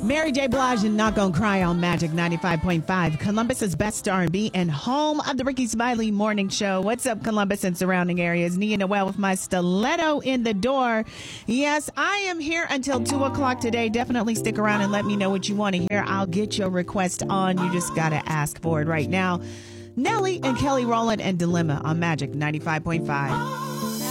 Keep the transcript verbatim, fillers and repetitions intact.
Mary J. Blige and Not Gonna Cry on Magic ninety-five point five, Columbus's best R and B and home of the Ricky Smiley Morning Show. What's up, Columbus and surrounding areas? Nia Noel with my stiletto in the door. Yes, I am here until two o'clock today. Definitely stick around and let me know what you want to hear. I'll get your request on. You just got to ask for it right now. Nelly and Kelly Rowland and Dilemma on Magic ninety-five point five.